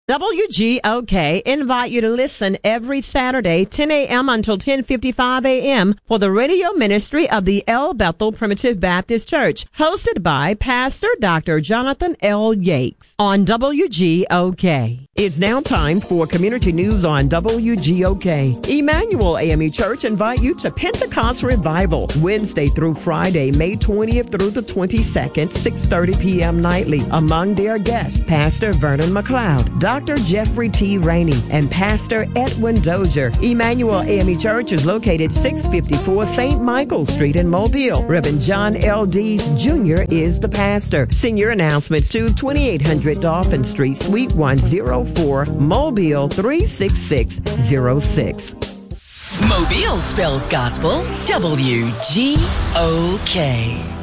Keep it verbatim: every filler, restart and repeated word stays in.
W G O K invite you to listen every Saturday, ten a.m. until ten fifty-five a.m. for the radio ministry of the El Bethel Primitive Baptist Church, hosted by Pastor Doctor Jonathan L. Yates on W G O K. It's now time for community news on W G O K. Emmanuel A M E Church invite you to Pentecost Revival, Wednesday through Friday, May twentieth through the twenty-second, six thirty p.m. nightly. Among their guests, Pastor Vernon McLeod, Doctor Jeffrey T. Rainey, and Pastor Edwin Dozier. Emmanuel A M E Church is located six fifty-four Saint Michael Street in Mobile. Reverend John L. Dees Junior is the pastor. Senior announcements to twenty-eight hundred Dolphin Street, Suite one oh four, Mobile three six six zero six. Mobile spells gospel, W G O K.